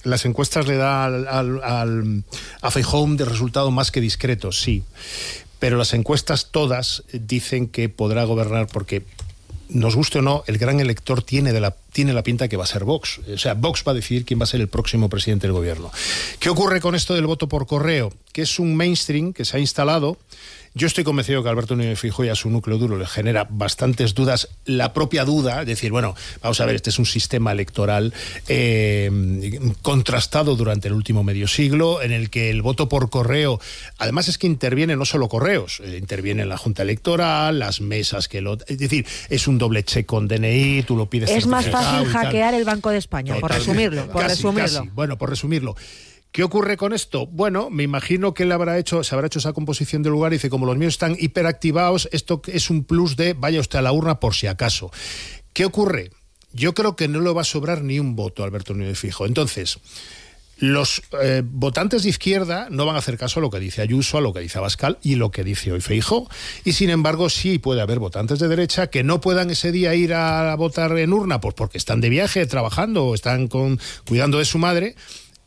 las encuestas le da a Feijóo de resultado más que discreto, sí. Pero las encuestas todas dicen que podrá gobernar porque, nos guste o no, el gran elector tiene la pinta que va a ser Vox. O sea, Vox va a decidir quién va a ser el próximo presidente del gobierno. ¿Qué ocurre con esto del voto por correo? Que es un mainstream que se ha instalado. Yo estoy convencido que Alberto Núñez Feijóo y a su núcleo duro le genera bastantes dudas. La propia duda, decir, bueno, vamos a ver, este es un sistema electoral contrastado durante el último medio siglo, en el que el voto por correo, además es que interviene no solo correos, interviene en la Junta Electoral, las mesas es decir, es un doble check con DNI, tú lo pides. Es más fácil hackear el Banco de España, por resumirlo. Casi. Bueno, por resumirlo. ¿Qué ocurre con esto? Bueno, me imagino que se habrá hecho esa composición del lugar y dice, como los míos están hiperactivados, esto es un plus de vaya usted a la urna por si acaso. ¿Qué ocurre? Yo creo que no le va a sobrar ni un voto a Alberto Núñez Feijóo. Entonces, los votantes de izquierda no van a hacer caso a lo que dice Ayuso, a lo que dice Abascal y lo que dice hoy Feijóo. Y sin embargo, sí puede haber votantes de derecha que no puedan ese día ir a votar en urna, pues porque están de viaje, trabajando o están cuidando de su madre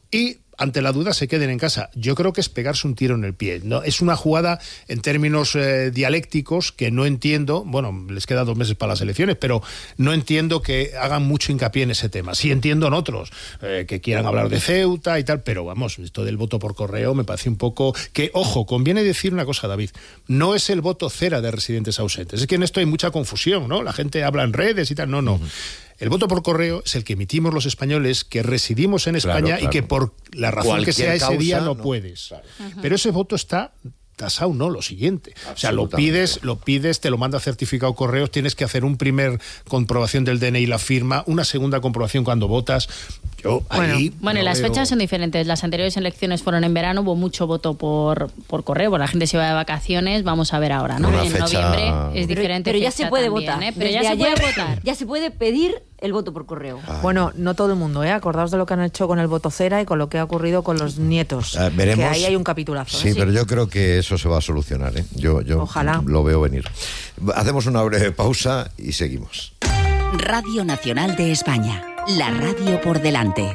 y ante la duda se queden en casa. Yo creo que es pegarse un tiro en el pie, ¿no? Es una jugada en términos dialécticos que no entiendo. Bueno, les queda 2 meses para las elecciones, pero no entiendo que hagan mucho hincapié en ese tema. Sí entiendo en otros que quieran hablar de Ceuta y tal, pero vamos, esto del voto por correo me parece un poco que, ojo, conviene decir una cosa, David, no es el voto cera de residentes ausentes. Es que en esto hay mucha confusión, ¿no? La gente habla en redes y tal, no. Uh-huh. El voto por correo es el que emitimos los españoles que residimos en España, claro. Y que por la razón cualquier que sea ese día no puedes. Claro. Uh-huh. Pero ese voto está tasado, no, lo siguiente. O sea, lo pides, te lo manda certificado correos, tienes que hacer un primer comprobación del DNI, la firma, una segunda comprobación cuando votas. Bueno, y las fechas son diferentes. Las anteriores elecciones fueron en verano, hubo mucho voto por correo, la gente se iba de vacaciones, vamos a ver ahora, ¿no? En noviembre es diferente. Pero ya se puede también, votar. Pero ya se puede votar. Ya se puede pedir el voto por correo. Bueno, no todo el mundo, ¿eh? Acordaos de lo que han hecho con el voto cera y con lo que ha ocurrido con los nietos. Veremos. Que ahí hay un capitulazo. Sí, pero yo creo que eso se va a solucionar, ¿eh? Yo Ojalá. Lo veo venir. Hacemos una breve pausa y seguimos. Radio Nacional de España. La radio por delante.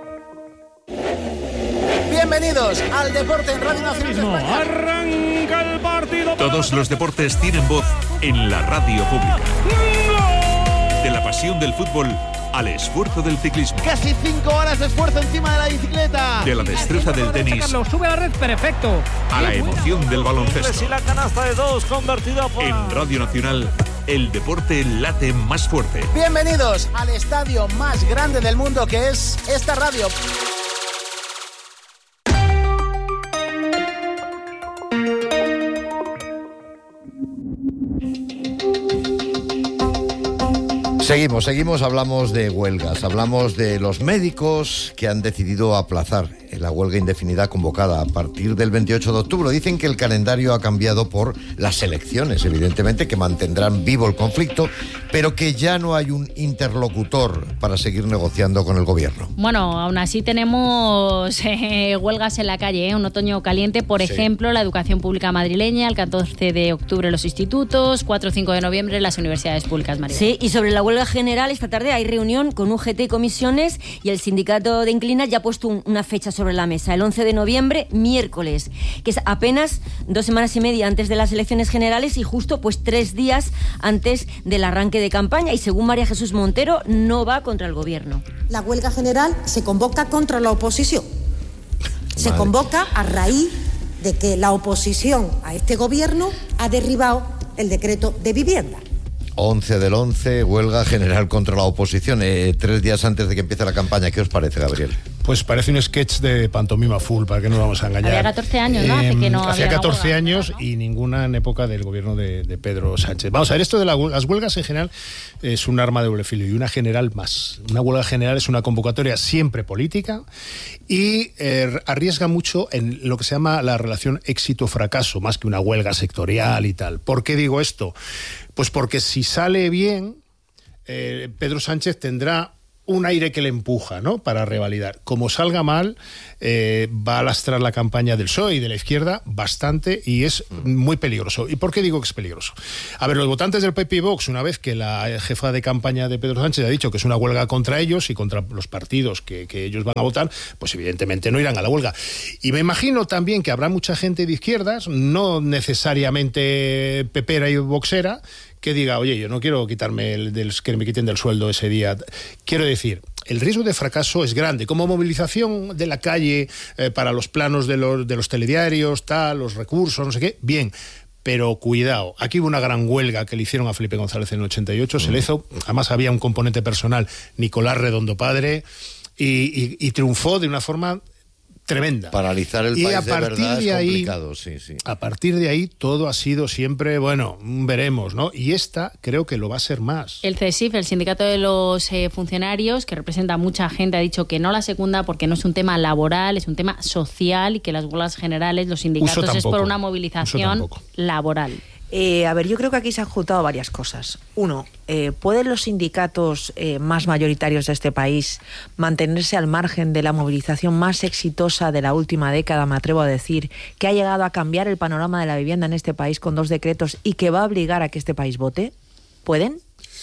Bienvenidos al Deporte en Radio Nacional de España. Arranca el partido. Todos los deportes tienen voz en la radio pública. De la pasión del fútbol al esfuerzo del ciclismo. Casi 5 horas de esfuerzo encima de la bicicleta. De la destreza del tenis. Carlos, sube a la red, perfecto. A la emoción del baloncesto. Y la canasta de 2 convertida por... En Radio Nacional, el deporte late más fuerte. Bienvenidos al estadio más grande del mundo que es esta radio. Seguimos, hablamos de huelgas, hablamos de los médicos que han decidido aplazar la huelga indefinida convocada a partir del 28 de octubre. Dicen que el calendario ha cambiado por las elecciones, evidentemente, que mantendrán vivo el conflicto, pero que ya no hay un interlocutor para seguir negociando con el gobierno. Bueno, aún así tenemos huelgas en la calle, un otoño caliente, por ejemplo, la educación pública madrileña, el 14 de octubre los institutos, 4 o 5 de noviembre las universidades públicas, María. Sí, y sobre la huelga general, esta tarde hay reunión con UGT y comisiones y el sindicato de Inclinas ya ha puesto una fecha sobre la mesa, el 11 de noviembre, miércoles, que es apenas 2 semanas y media antes de las elecciones generales y justo 3 días antes del arranque de campaña, y según María Jesús Montero no va contra el gobierno. La huelga general se convoca contra la oposición. Se convoca a raíz de que la oposición a este gobierno ha derribado el decreto de vivienda. 11 del 11, huelga general contra la oposición, 3 días antes de que empiece la campaña. ¿Qué os parece, Gabriel? Pues parece un sketch de pantomima full, para que no nos vamos a engañar. Había 14 años, ¿no? Hace que no hacía había 14 huelga, años, ¿no? Y ninguna en época del gobierno de Pedro Sánchez. Vamos a ver, esto de las huelgas en general es un arma de doble filo, y una general más. Una huelga general es una convocatoria siempre política y arriesga mucho en lo que se llama la relación éxito-fracaso, más que una huelga sectorial y tal. ¿Por qué digo esto? Pues porque si sale bien, Pedro Sánchez tendrá un aire que le empuja, ¿no?, para revalidar. Como salga mal, va a lastrar la campaña del PSOE y de la izquierda bastante, y es muy peligroso. ¿Y por qué digo que es peligroso? A ver, los votantes del PP y Vox, una vez que la jefa de campaña de Pedro Sánchez ha dicho que es una huelga contra ellos y contra los partidos que ellos van a votar, pues evidentemente no irán a la huelga. Y me imagino también que habrá mucha gente de izquierdas, no necesariamente pepera y boxera, que diga, oye, yo no quiero quitarme que me quiten del sueldo ese día. Quiero decir, el riesgo de fracaso es grande. Como movilización de la calle para los planos de los telediarios, los recursos, no sé qué, bien. Pero cuidado, aquí hubo una gran huelga que le hicieron a Felipe González en el 88, se le hizo, además había un componente personal, Nicolás Redondo padre, y triunfó de una forma tremenda. Paralizar el país de verdad es complicado, sí. A partir de ahí todo ha sido siempre, bueno, veremos, ¿no? Y esta creo que lo va a ser más. El CESIF, el sindicato de los funcionarios, que representa a mucha gente, ha dicho que no la secunda porque no es un tema laboral, es un tema social, y que las huelgas generales, los sindicatos, es por una movilización laboral. A ver, yo creo que aquí se han juntado varias cosas. Uno, ¿pueden los sindicatos más mayoritarios de este país mantenerse al margen de la movilización más exitosa de la última década, me atrevo a decir, que ha llegado a cambiar el panorama de la vivienda en este país con 2 decretos y que va a obligar a que este país vote? ¿Pueden?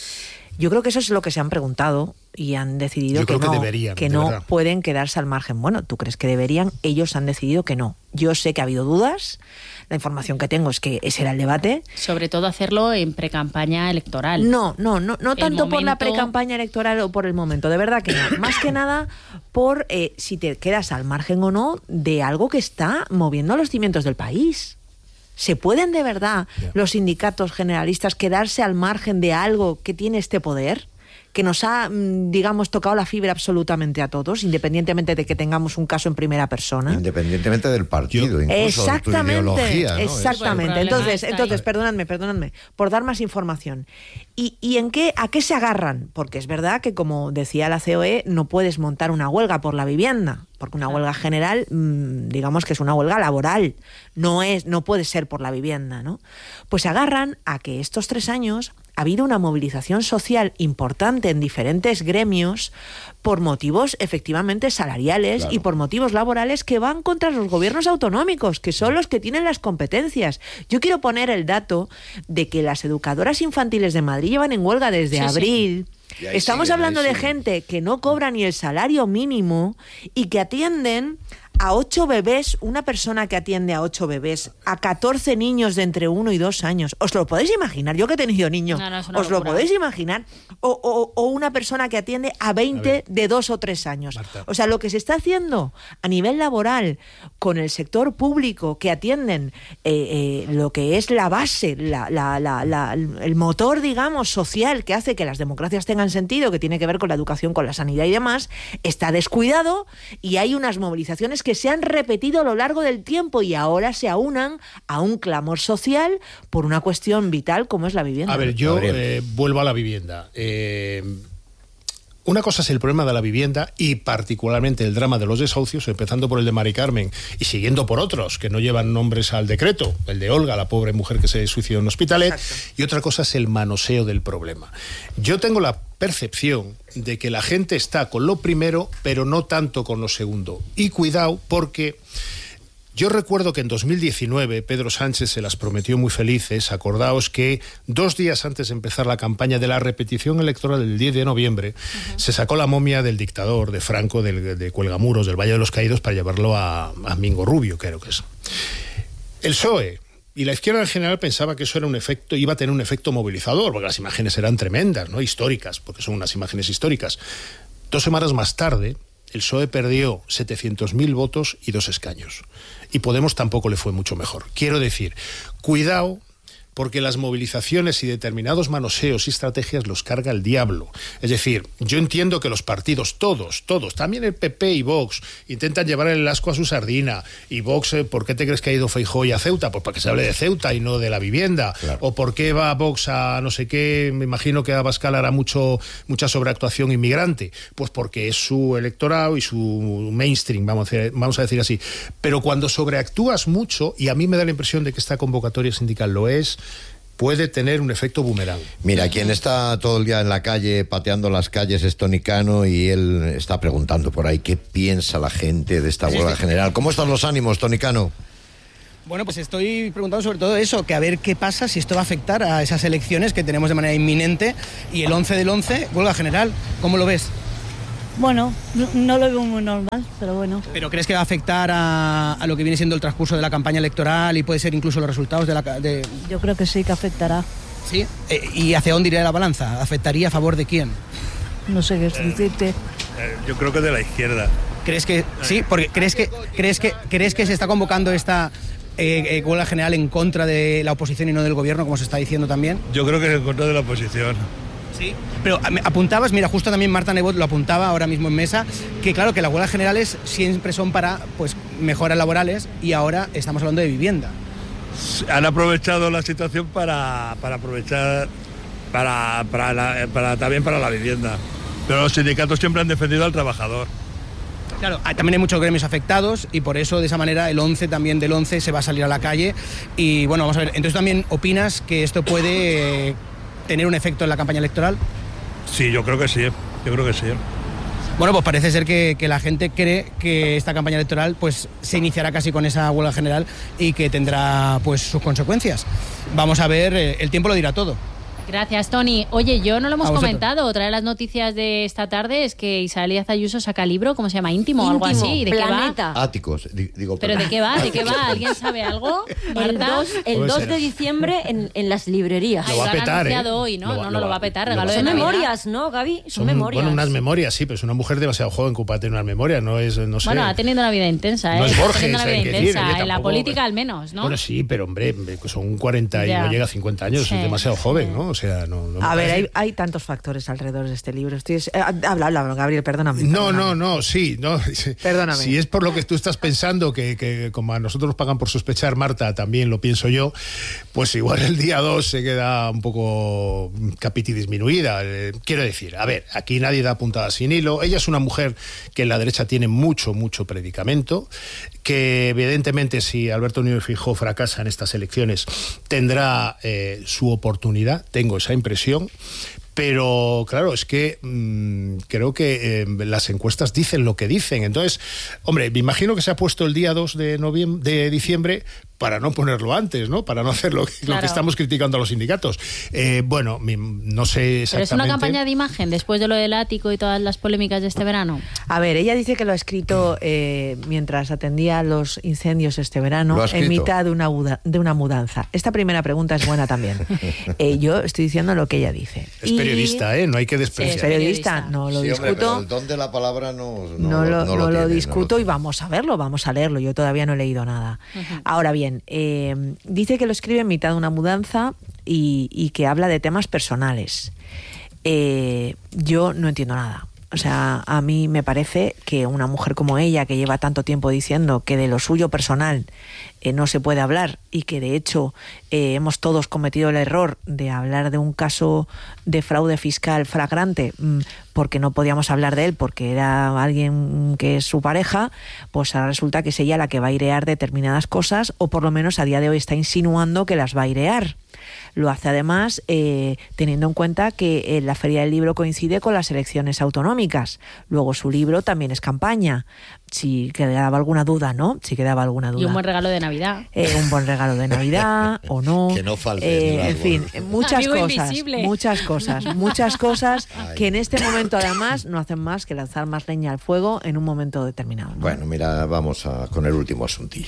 Yo creo que eso es lo que se han preguntado y han decidido que no pueden quedarse al margen. Bueno, ¿tú crees que deberían? Ellos han decidido que no. Yo sé que ha habido dudas. La información que tengo es que ese era el debate. Sobre todo hacerlo en precampaña electoral. No tanto por la precampaña electoral o por el momento, de verdad que no. Más que nada por si te quedas al margen o no de algo que está moviendo los cimientos del país. ¿Se pueden de verdad los sindicatos generalistas quedarse al margen de algo que tiene este poder? Que nos ha, digamos, tocado la fibra absolutamente a todos, independientemente de que tengamos un caso en primera persona. Independientemente del partido, incluso exactamente, de tu ideología, ¿no? Exactamente. Entonces, perdonadme, por dar más información. ¿Y a qué se agarran? Porque es verdad que, como decía la COE, no puedes montar una huelga por la vivienda, porque una huelga general, digamos que es una huelga laboral, no puede ser por la vivienda, ¿no? Pues se agarran a que estos 3 años ha habido una movilización social importante en diferentes gremios por motivos efectivamente salariales y por motivos laborales que van contra los gobiernos autonómicos, que son los que tienen las competencias. Yo quiero poner el dato de que las educadoras infantiles de Madrid llevan en huelga desde abril. Sí. Estamos hablando de gente que no cobra ni el salario mínimo y que atienden a 8 bebés, una persona que atiende a 8 bebés, a 14 niños de entre 1 y 2 años. ¿Os lo podéis imaginar? Yo que he tenido niños, ¿os lo podéis imaginar? O una persona que atiende a 20 de 2 o 3 años. Marta. O sea, lo que se está haciendo a nivel laboral con el sector público que atienden lo que es la base, el motor, digamos, social que hace que las democracias tengan sentido, que tiene que ver con la educación, con la sanidad y demás, está descuidado, y hay unas movilizaciones que se han repetido a lo largo del tiempo y ahora se aunan a un clamor social por una cuestión vital como es la vivienda. A ver, yo vuelvo a la vivienda. Una cosa es el problema de la vivienda y particularmente el drama de los desahucios, empezando por el de Mari Carmen y siguiendo por otros que no llevan nombres al decreto, el de Olga, la pobre mujer que se suicidó en Hospitalet. Exacto. Y otra cosa es el manoseo del problema. Yo tengo la percepción de que la gente está con lo primero, pero no tanto con lo segundo. Y cuidado, porque yo recuerdo que en 2019 Pedro Sánchez se las prometió muy felices. Acordaos que 2 días antes de empezar la campaña de la repetición electoral del 10 de noviembre, se sacó la momia del dictador, de Franco, de Cuelgamuros, del Valle de los Caídos, para llevarlo a Mingo Rubio, creo que es. El PSOE y la izquierda en general pensaba que eso era iba a tener un efecto movilizador, porque las imágenes eran tremendas, ¿no? Históricas, porque son unas imágenes históricas. 2 semanas más tarde, el PSOE perdió 700.000 votos y 2 escaños. Y Podemos tampoco le fue mucho mejor. Quiero decir, cuidado, porque las movilizaciones y determinados manoseos y estrategias los carga el diablo. Es decir, yo entiendo que los partidos, todos, también el PP y Vox, intentan llevar el asco a su sardina. Y Vox, ¿por qué te crees que ha ido Feijóo a Ceuta? Pues para que se hable de Ceuta y no de la vivienda. Claro. O ¿por qué va Vox a no sé qué? Me imagino que a Abascal hará mucha sobreactuación inmigrante. Pues porque es su electorado y su mainstream, vamos a decir así. Pero cuando sobreactúas mucho, y a mí me da la impresión de que esta convocatoria sindical lo es, puede tener un efecto boomerang. Mira, quien está todo el día en la calle, pateando las calles, es Toni Cano, y él está preguntando por ahí qué piensa la gente de esta huelga general. ¿Cómo están los ánimos, Toni Cano? Bueno, pues estoy preguntando sobre todo eso, que a ver qué pasa, si esto va a afectar a esas elecciones que tenemos de manera inminente, y el 11 del 11, huelga general. ¿Cómo lo ves? Bueno, no lo veo muy normal, pero bueno. ¿Pero crees que va a afectar a lo que viene siendo el transcurso de la campaña electoral y puede ser incluso los resultados de...? Yo creo que sí, que afectará. ¿Sí? ¿Y hacia dónde iría la balanza? ¿Afectaría a favor de quién? No sé qué decirte. Yo creo que de la izquierda. ¿Crees que sí? Porque ¿crees que se está convocando esta huelga general en contra de la oposición y no del gobierno, como se está diciendo también? Yo creo que es en contra de la oposición. Sí, pero apuntabas, mira, justo también Marta Nebot lo apuntaba ahora mismo en mesa, que claro, que las huelgas generales siempre son para pues mejoras laborales, y ahora estamos hablando de vivienda. Han aprovechado la situación para aprovechar también para la vivienda. Pero los sindicatos siempre han defendido al trabajador. Claro, también hay muchos gremios afectados, y por eso de esa manera el 11 también del 11 se va a salir a la calle. Y bueno, vamos a ver, entonces también opinas que esto puede tener un efecto en la campaña electoral. Sí, yo creo que sí. Bueno, pues parece ser que la gente cree que esta campaña electoral pues se iniciará casi con esa huelga general y que tendrá pues sus consecuencias. Vamos a ver, el tiempo lo dirá todo. Gracias, Toni. Oye, yo no lo hemos comentado. Otra de las noticias de esta tarde es que Isabel Díaz Ayuso saca libro, ¿cómo se llama? Íntimo o algo así. ¿De Planeta. qué va? Áticos, digo. ¿Pero de qué va? ¿De qué va? ¿Alguien sabe algo? El 2 de diciembre en las librerías. Lo va a petar, han anunciado hoy, ¿no? No lo va a petar. Regalo de Son Navidad. memorias, ¿no, Gaby? Son memorias. Bueno, unas memorias, sí, pero es una mujer demasiado joven como para tener unas memorias, no es, no sé. Bueno, ha tenido una vida intensa, ¿eh? No es Borges, una vida intensa, decir, en la política al menos, ¿no? Bueno, sí, pero hombre, son 40 y no llega a 50 años, es demasiado joven, ¿no? O sea, no. A ver, hay tantos factores alrededor de este libro. Habla, Gabriel, perdóname. Sí. Perdóname. Si es por lo que tú estás pensando, que como a nosotros nos pagan por sospechar, Marta, también lo pienso yo, pues igual el día 2 se queda un poco capiti disminuida. Quiero decir, a ver, aquí nadie da puntada sin hilo. Ella es una mujer que en la derecha tiene mucho predicamento, que evidentemente si Alberto Núñez Feijóo fracasa en estas elecciones tendrá su oportunidad, tengo esa impresión. Pero claro, es que creo que las encuestas dicen lo que dicen. Entonces, hombre, me imagino que se ha puesto el día 2 de diciembre para no ponerlo antes, ¿no? Para no hacer lo que estamos criticando a los sindicatos. Bueno, no sé exactamente. Pero es una campaña de imagen después de lo del ático y todas las polémicas de este verano. A ver, ella dice que lo ha escrito mientras atendía los incendios este verano, en mitad de una mudanza. Esta primera pregunta es buena también. Yo estoy diciendo lo que ella dice. Es periodista, no hay que despreciar. Es periodista, no lo discuto. Hombre, pero el don de la palabra no lo discuto y vamos a verlo, vamos a leerlo. Yo todavía no he leído nada. Ahora bien, dice que lo escribe en mitad de una mudanza y que habla de temas personales. Yo no entiendo nada. O sea, a mí me parece que una mujer como ella, que lleva tanto tiempo diciendo que de lo suyo personal no se puede hablar, y que de hecho hemos todos cometido el error de hablar de un caso de fraude fiscal flagrante porque no podíamos hablar de él porque era alguien que es su pareja, pues ahora resulta que es ella la que va a airear determinadas cosas, o por lo menos a día de hoy está insinuando que las va a airear. Lo hace además teniendo en cuenta que la Feria del Libro coincide con las elecciones autonómicas. Luego su libro también es campaña. Si quedaba alguna duda, ¿no? Si quedaba alguna duda. Y un buen regalo de Navidad. Un buen regalo de Navidad o no. Que no falte. En fin, muchas cosas que en este momento además no hacen más que lanzar más leña al fuego en un momento determinado, ¿no? Bueno, mira, vamos con el último asuntillo.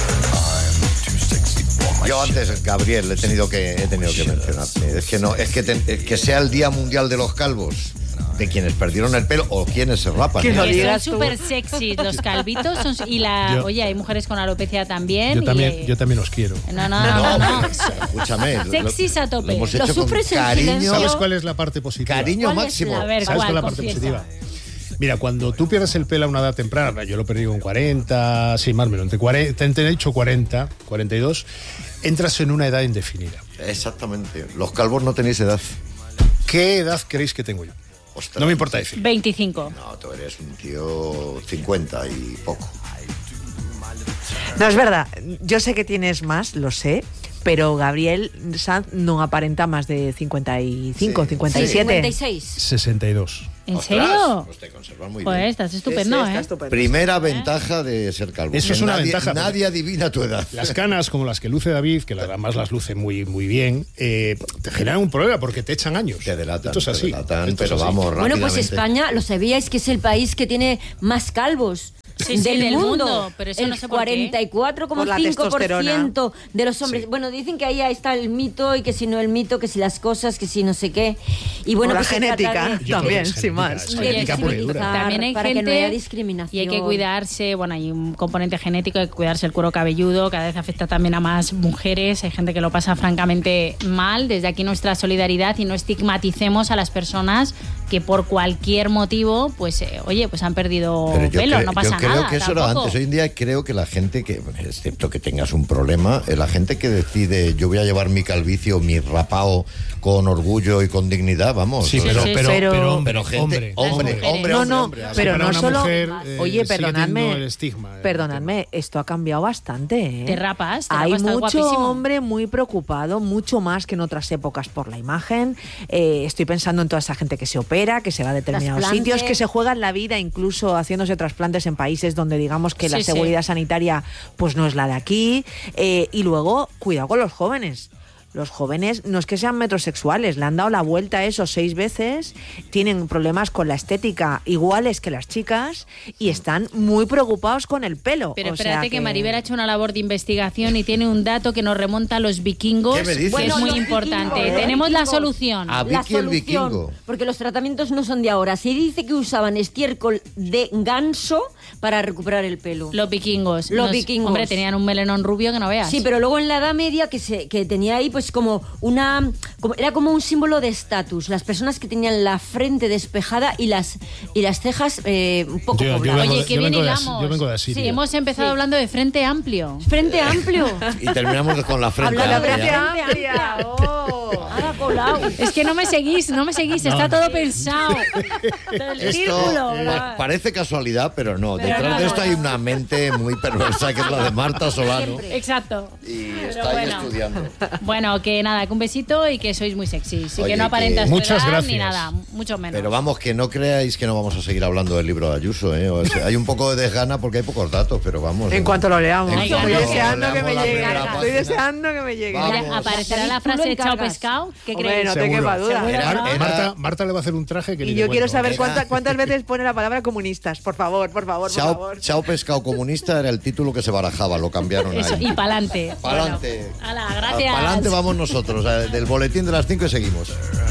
Yo antes, Gabriel, he tenido que mencionarte. Es que sea el Día Mundial de los Calvos, de quienes perdieron el pelo o quienes se rapan. Que son súper sexys los calvitos. Oye, hay mujeres con alopecia también. Yo también los quiero. No. Escúchame. Sexys a tope. Lo hemos hecho con cariño. ¿Sabes cuál es la parte positiva? Cariño máximo. ¿Sabes cuál es la parte positiva? Mira, cuando tú pierdes el pelo a una edad temprana, yo lo perdí con 40, sí, más o menos, te he dicho 40, 42, entras en una edad indefinida. Exactamente. Los calvos no tenéis edad. ¿Qué edad creéis que tengo yo? Ostras, no me importa decir. 25. No, tú eres un tío 50 y poco. No, es verdad. Yo sé que tienes más, lo sé. pero Gabriel Sanz no aparenta más de 55, 57. 56. 62. ¿En serio? Pues te conservas muy Pues bien. estás estupendo, Sí, está estupendo. Primera ventaja de ser calvo. Eso es una ventaja. Nadie adivina tu edad. Las canas, como las que luce David, que además las luce muy, muy bien, te generan un problema porque te echan años. Te delatan, Esto es así. pero vamos, rápidamente. Bueno, pues España, lo sabíais que es el país que tiene más calvos. Sí, del mundo, pero eso el no sé por qué. 44,5% de los hombres. Sí. Bueno, dicen que ahí está el mito y que si no el mito, que si las cosas, que si no sé qué. Y bueno, por pues la genética también, sin más. También hay para gente, que no haya discriminación. Y hay que cuidarse, bueno, hay un componente genético, hay que cuidarse el cuero cabelludo, cada vez afecta también a más mujeres, hay gente que lo pasa francamente mal. Desde aquí nuestra solidaridad y no estigmaticemos a las personas que por cualquier motivo, pues, oye, pues han perdido pelo, no pasa nada. Yo creo que eso tampoco. era antes. Hoy en día creo que la gente que, excepto que tengas un problema, la gente que decide yo voy a llevar mi calvicie o mi rapao con orgullo y con dignidad, vamos. Sí, pero gente, hombre. Pero no solo. Mujer, oye, perdonadme, perdonadme, esto ha cambiado bastante. Te rapas, hay mucho guapísimo. hombre muy preocupado, mucho más que en otras épocas por la imagen. Estoy pensando en toda esa gente que se opera, que se va a determinados sitios, que se juegan la vida, incluso haciéndose trasplantes en países donde digamos que la seguridad sanitaria pues no es la de aquí. Y luego, cuidado con los jóvenes. Los jóvenes no es que sean metrosexuales, le han dado la vuelta a eso 6 veces, tienen problemas con la estética iguales que las chicas y están muy preocupados con el pelo. Pero espérate que Maribel ha hecho una labor de investigación y tiene un dato que nos remonta a los vikingos. ¿Qué me dices? Bueno, es muy importante. Tenemos la solución. La solución, porque los tratamientos no son de ahora. Se dice que usaban estiércol de ganso para recuperar el pelo. Los vikingos. Vikingos. Hombre, tenían un melenón rubio que no veas. Sí, pero luego en la Edad Media que tenía ahí pues era como un símbolo de estatus. Las personas que tenían la frente despejada y las cejas un poco pobladas. Oye, qué bien hilamos. Yo vengo de Asiria. Sí, hemos empezado hablando de Frente Amplio. Frente Amplio. Y terminamos con la frente amplia. Es que no me seguís, está todo pensado. Esto parece casualidad, pero no. Detrás de esto hay una mente muy perversa que es la de Marta Solano. Exacto. Y está ahí estudiando. Bueno, que nada, que un besito y que sois muy sexys. Y Oye, que no aparentas muchas edad gracias. ni nada, mucho menos. Pero vamos, que no creáis que no vamos a seguir hablando del libro de Ayuso, ¿eh? O sea, hay un poco de desgana porque hay pocos datos, pero vamos. En cuanto lo leamos. Estoy deseando que me llegue. Estoy deseando que me llegue. Mira, aparecerá la frase chao pescado. ¿Qué creéis? No te quepa duda. Marta le va a hacer un traje que y yo quiero saber cuántas veces pone la palabra comunistas. Por favor. Chao pescado comunista era el título que se barajaba, lo cambiaron Eso, ahí. y pa'lante. Pa'lante. Bueno, ala, gracias. Pa'lante vamos nosotros, del boletín de las 5 y seguimos.